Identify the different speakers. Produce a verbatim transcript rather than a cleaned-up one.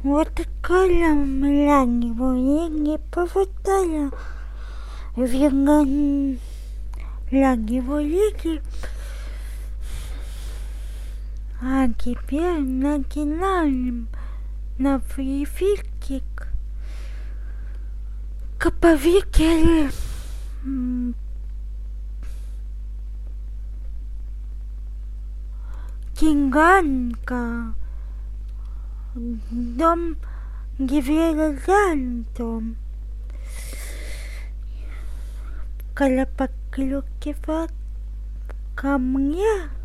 Speaker 1: Вот коля мляни не поводая веган ляги волики, а теперь начинаем на фрификик каповикер Кинганка дом гиверантом колопоклюкива ко мне